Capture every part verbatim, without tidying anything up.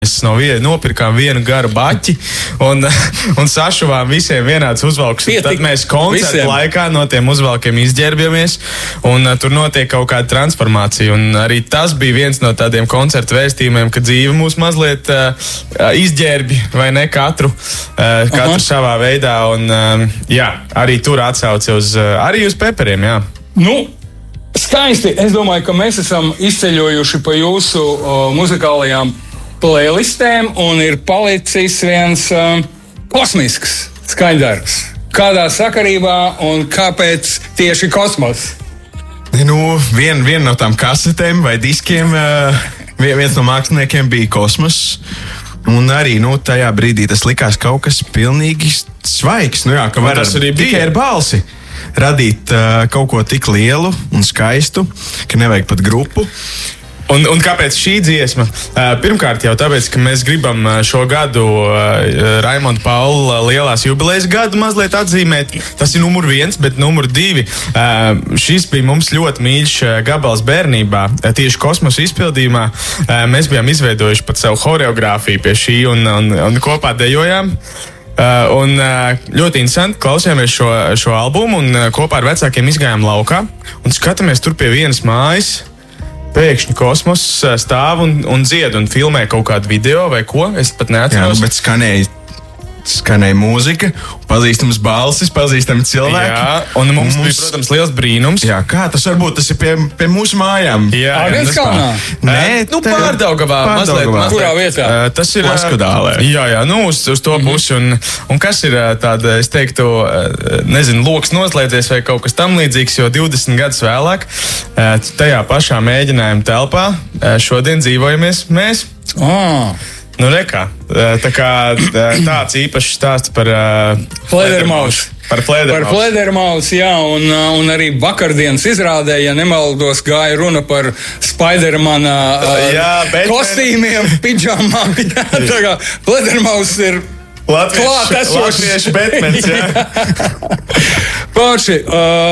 Mēs no vie, nopirkām vienu garu baķi un, un sašuvām visiem vienāds uzvalks. Tad mēs koncerta visiem laikā no tiem uzvalkiem izģērbjamies, un uh, tur notiek kaut kāda transformācija. Un arī tas bija viens no tādiem koncerta vēstījumiem, ka dzīve mūs mazliet uh, izģērbi, vai ne katru, uh, katru Aha. savā veidā. Un, uh, jā, arī tur atsauci uz, uh, arī uz peperiem, jā. Nu, skaisti. Es domāju, ka mēs esam izceļojuši pa jūsu uh, muzikālajām playlistēm, un ir palicis viens uh, kosmisks skaņdarbs. Kādā sakarībā un kāpēc tieši kosmos? Nu, vien, viena no tām kasetēm vai diskiem, uh, viens no māksliniekiem bija Kosmos. Un arī nu, tajā brīdī tas likās kaut kas pilnīgi svaigs. Nu, jā, ka var tas arī tikai ar balsi radīt uh, kaut ko tik lielu un skaistu, ka nevajag pat grupu. Un, un kāpēc šī dziesma? Pirmkārt jau tāpēc, ka mēs gribam šo gadu Raimonda Paula lielās jubilejas gadu mazliet atzīmēt. Tas ir numur viens, bet numur divi. Šis bija mums ļoti mīļš gabals bērnībā. Tieši kosmosa izpildījumā mēs bijām izveidojuši pat savu horeogrāfiju pie šī un, un, un kopā dejojām. Uh, un uh, ļoti interesanti klausījāmies šo, šo albumu un uh, kopā ar vecākiem izgājām laukā un skatāmies tur pie vienas mājas. Pēkšņi Kosmos stāv un, un dzied un filmē kaut kādu video vai ko. Es pat neatceros. Jā, bet skanēja, skanēja mūzika, pazīstams balsis, pazīstami cilvēki. Jā, un mums, mums bija, protams, liels brīnums. Jā, kā tas varbūt tas ir pie, pie mūsu mājām? Jā, Agenskalnā? Nē, nu pārdaugavā. Mazliet, mazliet. Kurā vietā? Tas ir Laskudālē. Jā, jā, nu uz, uz to Mhm. pusi. Un, un kas ir tāda, es teiktu, nezinu, loks noslēdzies vai kaut kas tam līdzīgs, jo divdesmit gadus vēlāk tajā pašā mēģinājuma telpā šodien dzīvojamies mēs. Oh. Nu, rekā. Tā kā tāds īpašs stāsts par Fledermaus. Par Fledermaus. Par Fledermaus, jā, un, un arī vakardienas izrādē, ja nemaldos, gāja runa par Spidermana kostīmiem, pidžamām. Jā, tā kā Fledermaus ir klāt esošs. Latviešu Batmans, jā. Porši,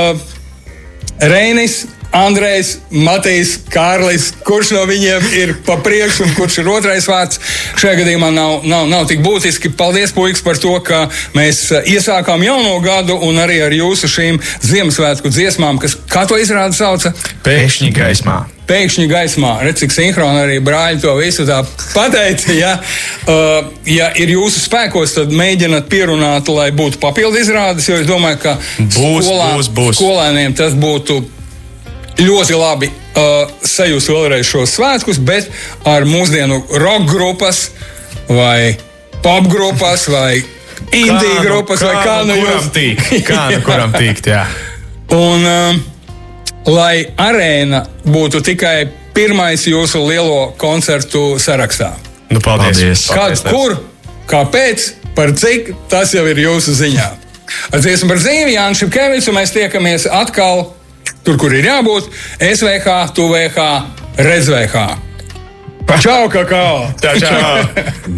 uh, Reinis, Andrejs, Matejs, Kārlis, kurš no viņiem ir pa priekšu un kurš ir otrais vārds. Šajā gadījumā nav, nav, nav tik būtiski. Paldies, puikas, par to, ka mēs iesākām jauno gadu un arī ar jūsu šīm Ziemassvētku dziesmām, kas, kā to izrāda sauca? Pēkšņi gaismā. Pēkšņi gaismā. Redz, cik sinhroni arī brāļi to visu tā pateica. Ja, uh, ja ir jūsu spēkos, tad mēģināt pierunāt, lai būtu papildu izrādes, jo es domāju, ka būs, skolā, būs, būs. skolēniem tas būtu ļoti labi uh, sajust vēlreiz šos svētkus, bet ar mūsdienu rock grupas vai pop grupas vai indie Kā nu- grupas vai kā kā nu nu kuram jūs. tīk. Kā nu kuram tīkt, jā. Un um, lai arēna būtu tikai pirmais jūsu lielo koncertu sarakstā. Nu, paldies. Paldies. Kad, kur, kāpēc, par cik, tas jau ir jūsu ziņā. Ar dziesmu par dzīvi, Jānis Šipkevičs, un mēs tiekamies atkal tur, kur ir jābūt, S V H, T V H, Redz V H. Čau, kakao! Čau, čau.